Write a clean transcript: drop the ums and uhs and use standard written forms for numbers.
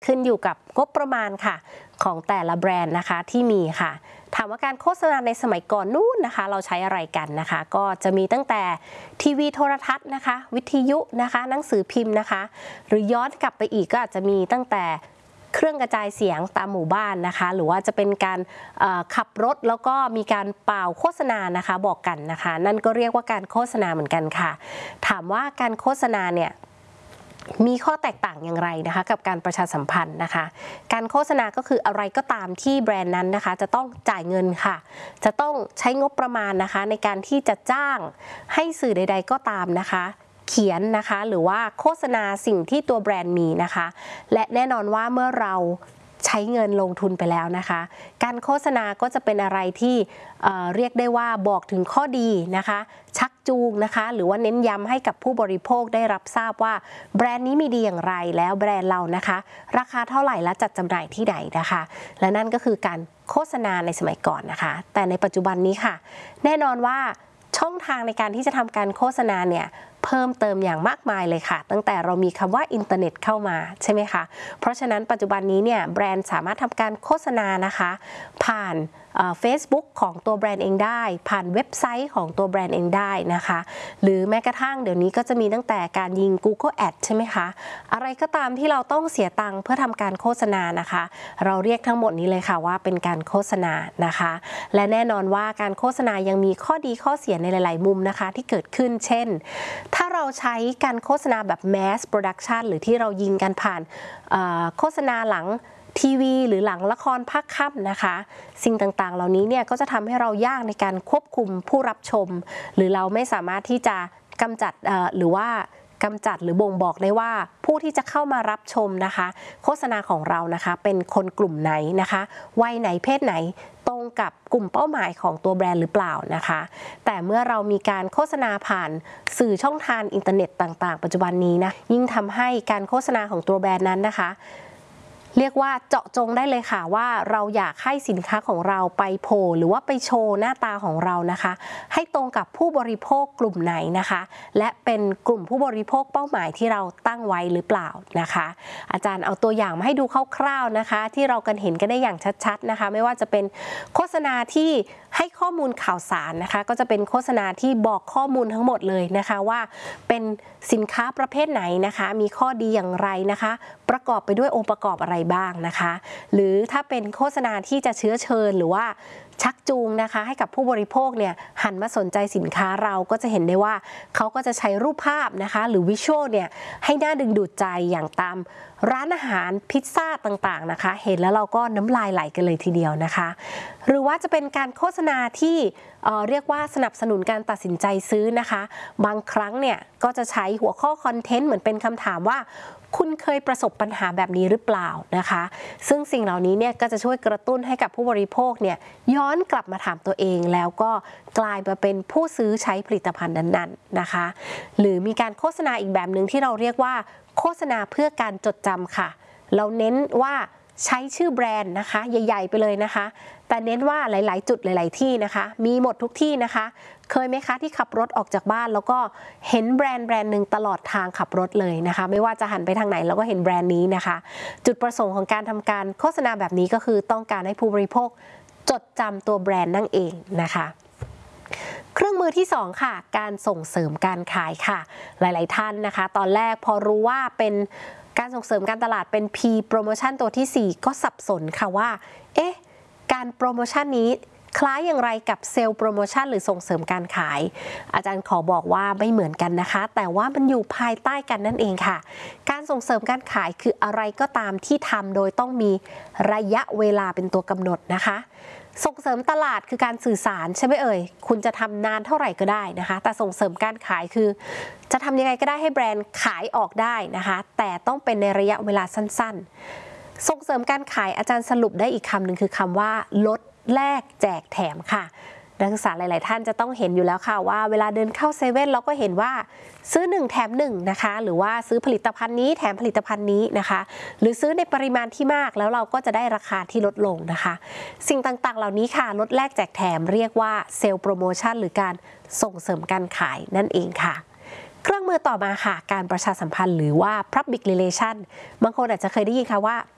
ขึ้นอยู่กับงบประมาณค่ะของแต่ละแบรนด์นะคะที่มีค่ะถามว่าการโฆษณาในสมัยก่อนนู้นนะคะเราใช้อะไรกันนะคะก็จะมีตั้งแต่ทีวีโทรทัศน์นะคะวิทยุนะคะหนังสือพิมพ์นะคะหรือย้อนกลับไปอีกก็อาจจะมีตั้งแต่เครื่องกระจายเสียงตามหมู่บ้านนะคะหรือว่าจะเป็นการขับรถแล้วก็มีการเป่าโฆษณานะคะบอกกันนะคะนั่นก็เรียกว่าการโฆษณาเหมือนกันค่ะถามว่าการโฆษณาเนี่ยมีข้อแตกต่างอย่างไรนะคะกับการประชาสัมพันธ์นะคะการโฆษณาก็คืออะไรก็ตามที่แบรนด์นั้นนะคะจะต้องจ่ายเงินค่ะจะต้องใช้งบประมาณนะคะในการที่จะจ้างให้สื่อใดๆก็ตามนะคะเขียนนะคะหรือว่าโฆษณาสิ่งที่ตัวแบรนด์มีนะคะและแน่นอนว่าเมื่อเราใช้เงินลงทุนไปแล้วนะคะการโฆษณาก็จะเป็นอะไรที่เรียกได้ว่าบอกถึงข้อดีนะคะชักจูงนะคะหรือว่าเน้นย้ำให้กับผู้บริโภคได้รับทราบว่าแบรนด์นี้มีดีอย่างไรแล้วแบรนด์เรานะคะราคาเท่าไหร่และจัดจำหน่ายที่ไหนนะคะและนั่นก็คือการโฆษณาในสมัยก่อนนะคะแต่ในปัจจุบันนี้ค่ะแน่นอนว่าช่องทางในการที่จะทำการโฆษณาเนี่ยเพิ่มเติมอย่างมากมายเลยค่ะตั้งแต่เรามีคำว่าอินเทอร์เน็ตเข้ามาใช่ไหมคะเพราะฉะนั้นปัจจุบันนี้เนี่ยแบรนด์สามารถทำการโฆษณานะคะผ่านFacebook ของตัวแบรนด์เองได้ผ่านเว็บไซต์ของตัวแบรนด์เองได้นะคะหรือแม้กระทั่งเดี๋ยวนี้ก็จะมีตั้งแต่การยิง Google Ad ใช่ไหมคะอะไรก็ตามที่เราต้องเสียตังค์เพื่อทำการโฆษณานะคะเราเรียกทั้งหมดนี้เลยค่ะว่าเป็นการโฆษณานะคะและแน่นอนว่าการโฆษณายังมีข้อดีข้อเสียในหลายๆมุมนะคะที่เกิดขึ้นเช่นถ้าเราใช้การโฆษณาแบบ mass production หรือที่เรายิงกันผ่านโฆษณาหลังทีวีหรือหลังละครภาคค่ำนะคะสิ่งต่างๆเหล่านี้เนี่ยก็จะทำให้เรายากในการควบคุมผู้รับชมหรือเราไม่สามารถที่จะกำจัดหรือว่ากำจัดหรือบ่งบอกได้ว่าผู้ที่จะเข้ามารับชมนะคะโฆษณาของเรานะคะเป็นคนกลุ่มไหนนะคะวัยไหนเพศไหนตรงกับกลุ่มเป้าหมายของตัวแบรนด์หรือเปล่านะคะแต่เมื่อเรามีการโฆษณาผ่านสื่อช่องทางอินเทอร์เน็ตต่างๆปัจจุบันนี้นะยิ่งทำให้การโฆษณาของตัวแบรนด์นั้นนะคะเรียกว่าเจาะจงได้เลยค่ะว่าเราอยากให้สินค้าของเราไปโผล่หรือว่าไปโชว์หน้าตาของเรานะคะให้ตรงกับผู้บริโภคกลุ่มไหนนะคะและเป็นกลุ่มผู้บริโภคเป้าหมายที่เราตั้งไว้หรือเปล่านะคะอาจารย์เอาตัวอย่างมาให้ดูคร่าวๆนะคะที่เรากันเห็นกันได้อย่างชัดๆนะคะไม่ว่าจะเป็นโฆษณาที่ให้ข้อมูลข่าวสารนะคะก็จะเป็นโฆษณาที่บอกข้อมูลทั้งหมดเลยนะคะว่าเป็นสินค้าประเภทไหนนะคะมีข้อดีอย่างไรนะคะประกอบไปด้วยองค์ประกอบอะไรบ้างนะคะหรือถ้าเป็นโฆษณาที่จะเชื้อเชิญหรือว่าชักจูงนะคะให้กับผู้บริโภคเนี่ยหันมาสนใจสินค้าเราก็จะเห็นได้ว่าเขาก็จะใช้รูปภาพนะคะหรือวิชวลเนี่ยให้น่าดึงดูดใจอย่างตามร้านอาหารพิซซ่าต่างๆนะคะเห็นแล้วเราก็น้ำลายไหลกันเลยทีเดียวนะคะหรือว่าจะเป็นการโฆษณาที่เรียกว่าสนับสนุนการตัดสินใจซื้อนะคะบางครั้งเนี่ยก็จะใช้หัวข้อคอนเทนต์เหมือนเป็นคำถามว่าคุณเคยประสบปัญหาแบบนี้หรือเปล่านะคะซึ่งสิ่งเหล่านี้เนี่ยก็จะช่วยกระตุ้นให้กับผู้บริโภคเนี่ยย้อนกลับมาถามตัวเองแล้วก็กลายมาเป็นผู้ซื้อใช้ผลิตภัณฑ์นั้นๆนะคะหรือมีการโฆษณาอีกแบบหนึ่งที่เราเรียกว่าโฆษณาเพื่อการจดจำค่ะเราเน้นว่าใช้ชื่อแบรนด์นะคะใหญ่ๆไปเลยนะคะแต่เน้นว่าหลายๆจุดหลายๆที่นะคะมีหมดทุกที่นะคะเคยไหมคะที่ขับรถออกจากบ้านแล้วก็เห็นแบรนด์หนึ่งตลอดทางขับรถเลยนะคะไม่ว่าจะหันไปทางไหนเราก็เห็นแบรนด์นี้นะคะจุดประสงค์ของการทำการโฆษณาแบบนี้ก็คือต้องการให้ผู้บริโภคจดจำตัวแบรนด์นั่นเองนะคะเครื่องมือที่2ค่ะการส่งเสริมการขายค่ะหลายๆท่านนะคะตอนแรกพอรู้ว่าเป็นการส่งเสริมการตลาดเป็น P promotion ตัวที่4ก็สับสนค่ะว่าการโปรโมชั่นนี้คล้ายอย่างไรกับเซลล์โปรโมชั่นหรือส่งเสริมการขายอาจารย์ขอบอกว่าไม่เหมือนกันนะคะแต่ว่ามันอยู่ภายใต้กันนั่นเองค่ะการส่งเสริมการขายคืออะไรก็ตามที่ทำโดยต้องมีระยะเวลาเป็นตัวกำหนดนะคะส่งเสริมตลาดคือการสื่อสารใช่ไหมเอ่ยคุณจะทำนานเท่าไหร่ก็ได้นะคะแต่ส่งเสริมการขายคือจะทำยังไงก็ได้ให้แบรนด์ขายออกได้นะคะแต่ต้องเป็นในระยะเวลาสั้นๆส่งเสริมการขายอาจารย์สรุปได้อีกคำหนึ่งคือคำว่าลดแลกแจกแถมค่ะนักศึกษาหลายๆท่านจะต้องเห็นอยู่แล้วค่ะว่าเวลาเดินเข้าเซเว่นเราก็เห็นว่าซื้อ1แถม1นะคะหรือว่าซื้อผลิตภัณฑ์นี้แถมผลิตภัณฑ์นี้นะคะหรือซื้อในปริมาณที่มากแล้วเราก็จะได้ราคาที่ลดลงนะคะสิ่งต่างๆเหล่านี้ค่ะลดแลกแจกแถมเรียกว่าเซลล์โปรโมชั่นหรือการส่งเสริมการขายนั่นเองค่ะเครื่องมือต่อมาค่ะการประชาสัมพันธ์หรือว่า Public Relation บางคนอาจจะเคยได้ยินค่ะว่า